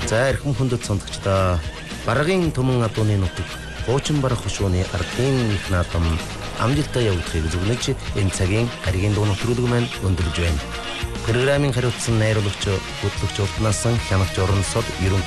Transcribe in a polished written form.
За эрхэм хүндэт сонсогчдоо Баргын Түмэн адууны нутаг хуучин барах хушууны ардын их наадам амжилттай явагдахыг зөвлөж энэ цагийн харийн дуу нэвтрүүлэг маань өндөрлж байна. Программын хариуцсан найруулагч хөтлөгч Уртнасан Хянагч Орон сод ерөнхий